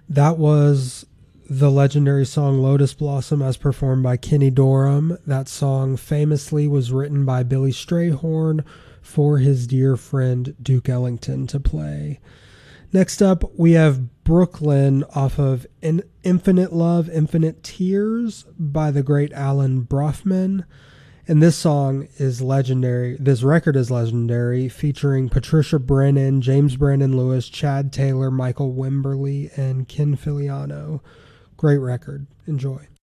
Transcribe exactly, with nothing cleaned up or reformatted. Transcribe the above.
That was the legendary song Lotus Blossom as performed by Kenny Dorham. That song famously was written by Billy Strayhorn for his dear friend Duke Ellington to play. Next up, we have Brooklyn off of In- Infinite Love, Infinite Tears by the great Alan Brofman. And this song is legendary. This record is legendary, featuring Patricia Brennan, James Brandon Lewis, Chad Taylor, Michael Wimberly, and Ken Filiano. Great record. Enjoy.